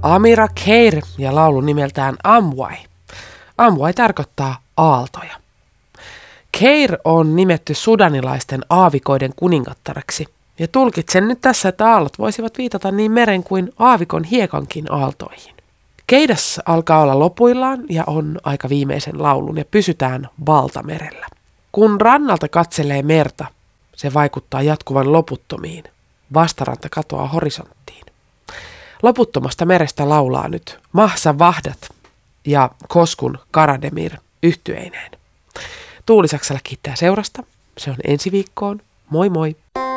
Amira Kheir ja laulu nimeltään Amway. Amway tarkoittaa aaltoja. Kheir on nimetty sudanilaisten aavikoiden kuningattareksi. Ja tulkitsen nyt tässä, että aallot voisivat viitata niin meren kuin aavikon hiekankin aaltoihin. Keidas alkaa olla lopuillaan ja on aika viimeisen laulun ja pysytään valtamerellä. Kun rannalta katselee merta, se vaikuttaa jatkuvan loputtomiin. Vastaranta katoaa horisonttiin. Loputtomasta merestä laulaa nyt Mahsa Vahdat ja Koskun Karademir yhtyeineen. Tuuli Saksala kiittää seurasta. Se on ensi viikkoon. Moi moi!